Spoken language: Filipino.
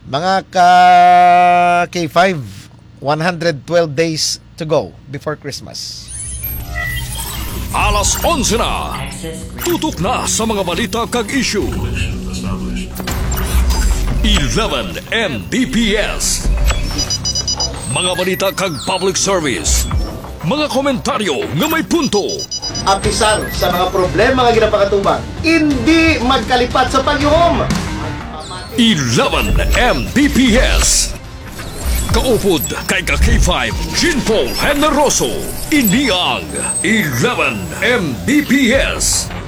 Mga K5, 112 days to go before Christmas. Alas 11 na. Tutok na sa mga balita kag issue. 11 Mbps. Mga balita kag public service. Mga komentaryo nga may punto. Apisar sa mga problema nga ginapakatubang, hindi magkalipat sa pagyuhom. 11 Mbps. Kaupod kay K5 Jinpol Generoso. Iniang 11 Mbps.